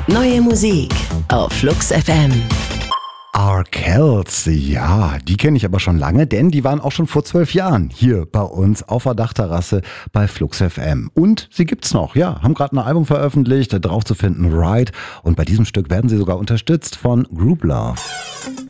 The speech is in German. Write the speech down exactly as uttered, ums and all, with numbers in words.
Neue Musik auf Flux F M. Arkells, ja, die kenne ich aber schon lange, denn die waren auch schon vor zwölf Jahren hier bei uns auf der Dachterrasse bei Flux F M. Und sie gibt's noch, ja, haben gerade ein Album veröffentlicht, drauf zu finden Ride. Und bei diesem Stück werden sie sogar unterstützt von Group Love.